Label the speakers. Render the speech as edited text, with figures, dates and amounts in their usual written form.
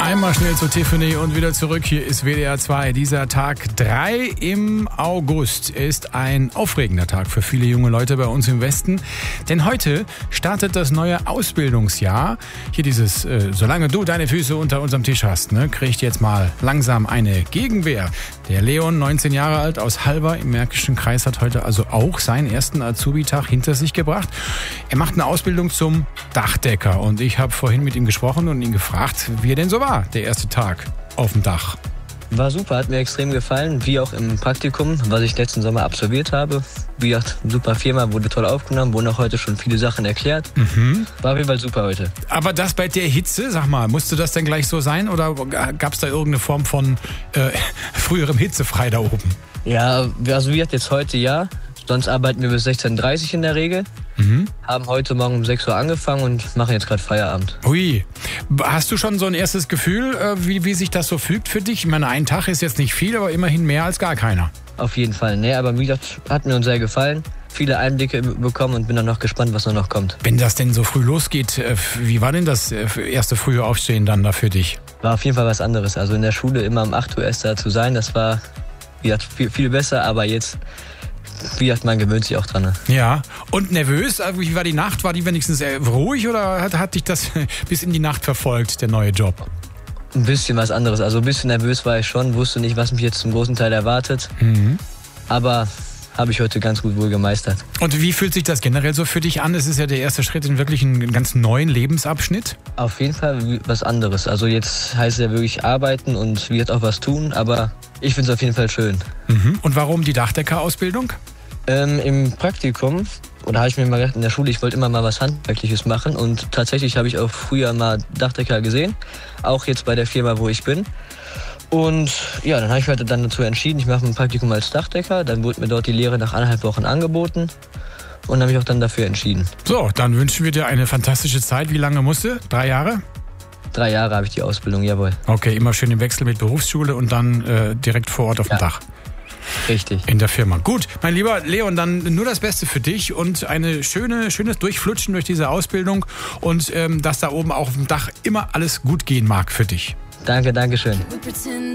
Speaker 1: Einmal schnell zu Tiffany und wieder zurück. Hier ist WDR 2. Dieser Tag 3 im August ist ein aufregender Tag für viele junge Leute bei uns im Westen. Denn heute startet das neue Ausbildungsjahr. Hier dieses, solange du deine Füße unter unserem Tisch hast, ne, kriegt jetzt mal langsam eine Gegenwehr. Der Leon, 19 Jahre alt, aus Halver im Märkischen Kreis, hat heute also auch seinen ersten Azubi-Tag hinter sich gebracht. Er macht eine Ausbildung zum Dachdecker und ich habe vorhin mit ihm gesprochen und ihn gefragt, wie er denn so war, der erste Tag auf dem Dach.
Speaker 2: War super, hat mir extrem gefallen, wie auch im Praktikum, was ich letzten Sommer absolviert habe. Wie gesagt, super Firma, wurde toll aufgenommen, wurden auch heute schon viele Sachen erklärt. War auf jeden Fall super heute.
Speaker 1: Aber das bei der Hitze, sag mal, musste das denn gleich so sein oder gab es da irgendeine Form von früherem Hitzefrei da oben?
Speaker 2: Ja, also wie gesagt, jetzt heute ja. Sonst arbeiten wir bis 16:30 Uhr in der Regel. Haben heute Morgen um 6 Uhr angefangen und machen jetzt gerade Feierabend.
Speaker 1: Ui, hast du schon so ein erstes Gefühl, wie sich das so fügt für dich? Ich meine, ein Tag ist jetzt nicht viel, aber immerhin mehr als gar keiner.
Speaker 2: Auf jeden Fall, ne, aber wie gesagt, hat mir uns sehr gefallen. Viele Einblicke bekommen und bin dann noch gespannt, was noch kommt.
Speaker 1: Wenn das denn so früh losgeht, wie war denn das erste frühe Aufstehen dann da für dich?
Speaker 2: War auf jeden Fall was anderes. Also in der Schule immer um 8 Uhr erst da zu sein, das war wie gesagt, viel besser, aber jetzt... Wie gesagt, man gewöhnt sich auch dran. Ne?
Speaker 1: Ja, und nervös? Wie war die Nacht? War die wenigstens ruhig oder hat dich das bis in die Nacht verfolgt, der neue Job?
Speaker 2: Ein bisschen was anderes. Also ein bisschen nervös war ich schon, wusste nicht, was mich jetzt zum großen Teil erwartet. Aber habe ich heute ganz gut wohl gemeistert.
Speaker 1: Und wie fühlt sich das generell so für dich an? Es ist ja der erste Schritt in wirklich einen ganz neuen Lebensabschnitt.
Speaker 2: Auf jeden Fall was anderes. Also jetzt heißt es ja wirklich arbeiten und wird auch was tun, aber ich finde es auf jeden Fall schön.
Speaker 1: Und warum die Dachdeckerausbildung?
Speaker 2: Im Praktikum, oder habe ich mir mal gedacht, in der Schule, ich wollte immer mal was Handwerkliches machen und tatsächlich habe ich auch früher mal Dachdecker gesehen, auch jetzt bei der Firma, wo ich bin. Und ja, dann habe ich heute dann dazu entschieden, ich mache ein Praktikum als Dachdecker, dann wurde mir dort die Lehre nach 1,5 Wochen angeboten und dann habe ich auch dann dafür entschieden.
Speaker 1: So, dann wünschen wir dir eine fantastische Zeit. Wie lange musst du? 3 Jahre?
Speaker 2: 3 Jahre habe ich die Ausbildung, jawohl.
Speaker 1: Okay, immer schön im Wechsel mit Berufsschule und dann direkt vor Ort auf dem Dach.
Speaker 2: Richtig.
Speaker 1: In der Firma. Gut, mein lieber Leon, dann nur das Beste für dich und eine schönes Durchflutschen durch diese Ausbildung und dass da oben auch auf dem Dach immer alles gut gehen mag für dich.
Speaker 2: Danke, danke schön.